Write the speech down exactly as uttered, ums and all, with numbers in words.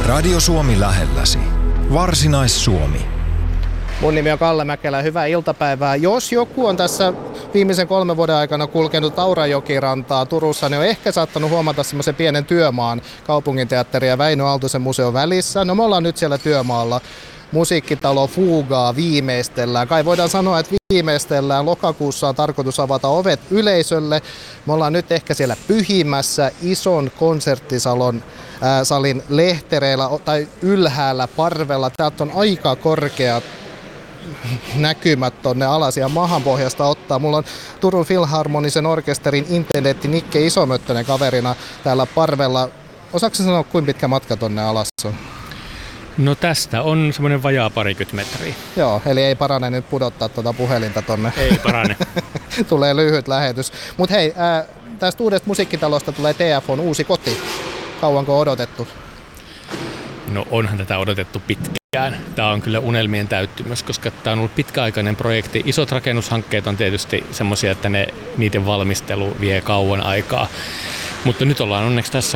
Radio Suomi lähelläsi. Varsinais-Suomi. Mun nimi on Kalle Mäkelä, hyvää iltapäivää. Jos joku on tässä viimeisen kolmen vuoden aikana kulkenut Aurajokirantaa Turussa, niin on ehkä saattanut huomata semmoisen pienen työmaan kaupunginteatterin ja Väinö Aaltosen museon välissä. No me ollaan nyt siellä työmaalla. Musiikkitalo Fugaa viimeistellään. Kai voidaan sanoa, että viimeistellään. Lokakuussa on tarkoitus avata ovet yleisölle. Me ollaan nyt ehkä siellä Pyhimässä ison konserttisalon ää, salin lehtereillä tai ylhäällä parvella. Täältä on aika korkeat näkymät tonne alas ja mahanpohjasta ottaa. Mulla on Turun Filharmonisen orkesterin intendentti Nikke Isomöttönen kaverina täällä parvella. Osaatko sanoa, kuinka pitkä matka tonne alas on? No tästä on semmoinen vajaa parikymmentä metriä. Joo, eli ei parane nyt pudottaa tuota puhelinta tonne. Ei parane. Tulee lyhyt lähetys. Mutta hei, ää, tästä uudesta musiikkitalosta tulee T F O:n uusi koti. Kauanko odotettu? No onhan tätä odotettu pitkään. Tämä on kyllä unelmien täyttymys, koska tämä on ollut pitkäaikainen projekti. Isot rakennushankkeet on tietysti semmoisia, että ne, niiden valmistelu vie kauan aikaa. Mutta nyt ollaan onneksi tässä